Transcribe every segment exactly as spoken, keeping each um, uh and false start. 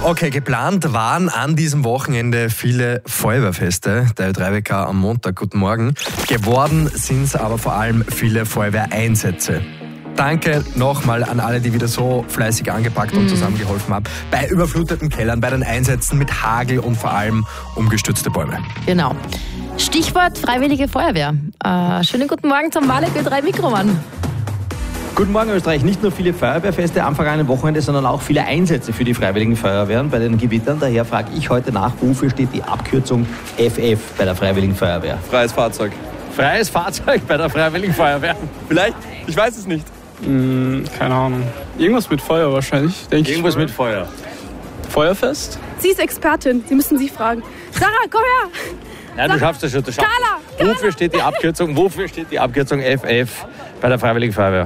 Okay, geplant waren an diesem Wochenende viele Feuerwehrfeste, der Ö drei Wecker am Montag. Guten Morgen. Geworden sind es aber vor allem viele Feuerwehreinsätze. Danke nochmal an alle, die wieder so fleißig angepackt und zusammengeholfen haben. Bei überfluteten Kellern, bei den Einsätzen mit Hagel und vor allem umgestürzte Bäume. Genau. Stichwort Freiwillige Feuerwehr. Äh, schönen guten Morgen zum Malek Ö drei Mikromann. Guten Morgen Österreich. Nicht nur viele Feuerwehrfeste am vergangenen Wochenende, sondern auch viele Einsätze für die Freiwilligen Feuerwehren bei den Gewittern. Daher frage ich heute nach, wofür steht die Abkürzung F F bei der Freiwilligen Feuerwehr? Freies Fahrzeug. Freies Fahrzeug bei der Freiwilligen Feuerwehr? Vielleicht? Ich weiß es nicht. Hm, keine Ahnung. Irgendwas mit Feuer wahrscheinlich, denke ich. Irgendwas mit Feuer. Feuerfest? Sie ist Expertin, Sie müssen sie fragen. Sarah, komm her! Ja, du schaffst das schon. Du schaffst Carla, das. Carla. Wofür steht die Abkürzung? Wofür steht die Abkürzung F F bei der Freiwilligen Feuerwehr?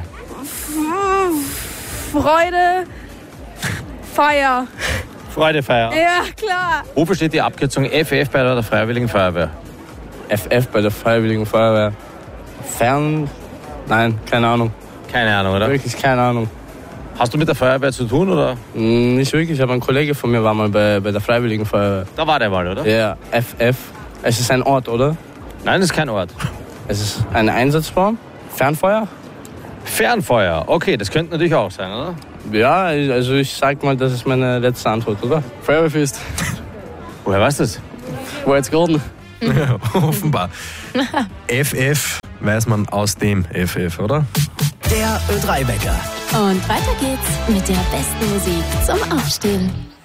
Freude, Feier. Freudefeier. Ja, klar. Wofür steht die Abkürzung F F bei der Freiwilligen Feuerwehr? F F bei der Freiwilligen Feuerwehr. Fern... Nein, keine Ahnung. Keine Ahnung, oder? Wirklich keine Ahnung. Hast du mit der Feuerwehr zu tun, oder? Hm, nicht wirklich, aber ein Kollege von mir war mal bei, bei der Freiwilligen Feuerwehr. Da war der mal, oder? Ja, F F. Es ist ein Ort, oder? Nein, das ist kein Ort. Es ist ein Einsatzbaum. Fernfeuer? Fernfeuer. Okay, das könnte natürlich auch sein, oder? Ja, also ich sag mal, das ist meine letzte Antwort, oder? Feuerwehrfest. Woher weißt du das? Wo jetzt Gordon? Ja, offenbar. F F weiß man aus dem F F, oder? Der Ö drei Wecker. Und weiter geht's mit der besten Musik zum Aufstehen.